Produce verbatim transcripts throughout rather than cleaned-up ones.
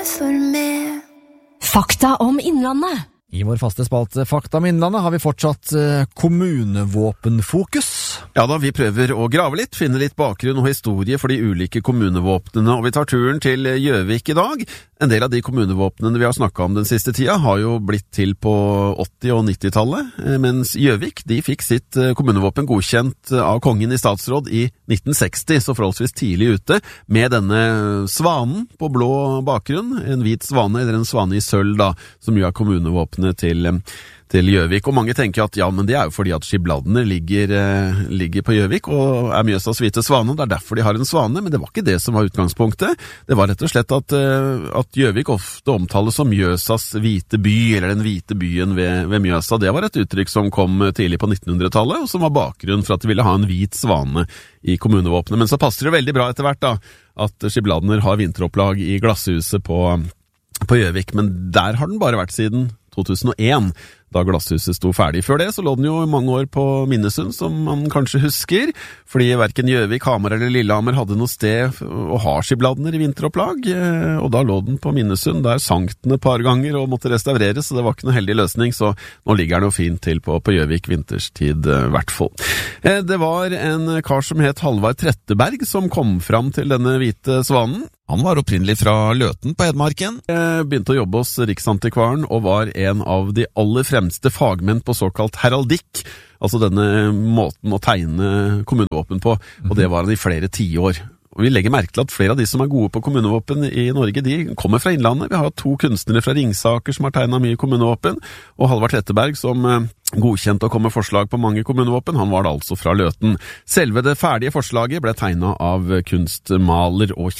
Følg med. Fakta om Innlandet. I vår faste spalte Fakta om Innlandet har vi fortsatt eh, kommunevåpenfokus. Ja da, vi prøver å grave litt, finne litt bakgrunn og historie for de ulike kommunevåpnene, og vi tar turen til Gjøvik i dag. En del av de kommunevåpnene vi har snakket om den siste tida har jo blitt til på åtti- og nittitallet, mens Gjøvik, de fikk sitt kommunevåpen godkjent av kongen i statsråd i nitten seksti, så forholdsvis tidlig ute, med denne svanen på blå bakgrunn, en hvit svane eller en svane i sølv da, som jo er kommunevåpen til, til Gjøvik, og mange tenker at ja, men det er jo fordi at Skibladner ligger, eh, ligger på Gjøvik og er Mjøsas hvite svane, det er derfor de har en svane, men det var ikke det som var utgangspunktet. Det var rett og slett at, eh, at Gjøvik ofte omtales som Mjøsas hvite by, eller den hvite byen ved, ved Mjøsa. Det var et uttrykk som kom tidlig på nittenhundretallet, og som var bakgrunn for at de ville ha en hvit svane i kommunevåpenet. Men så passer det veldig bra etter hvert da, at Skibladner har vinteropplag i glasshuset på på Gjøvik, men der har den bare vært siden to tusen og en, da glasshuset sto ferdig. Før det så lå den jo i mange år på Minnesund, som man kanskje husker, fordi hverken Gjøvik, Hamar eller Lillehammer hadde noe sted å ha Skibladner i vinteropplag, og da lå den på Minnesund. Der sank den et par ganger og måtte restaureres, så det var ikke noe heldig løsning, så nå ligger den jo fint til på, på Gjøvik vinterstid i hvert fall. Det var en kar som het Halvard Tretteberg som kom fram til denne hvite svanen. Han var opprinnelig fra Løten på Hedmarken, begynte å jobbe hos Riksantikvaren og var en av de aller fremste fagmenn på såkalt heraldikk, altså denne måten å tegne kommunevåpen på, og det var han i flere tiår. Og vi legger merke til at flere av de som er gode på kommunevåpen i Norge, de kommer fra Innlandet. Vi har to kunstnere fra Ringsaker som har tegnet mye kommunevåpen, og Halvard Tretteberg som godkjent å komme forslag på mange kommunevåpen, han var da altså fra Løten. Selve det ferdige forslaget ble tegnet av kunstmaler og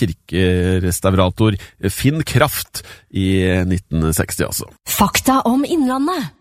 kirkerestaurator Finn Kraft i nitten seksti altså. Fakta om Innlandet.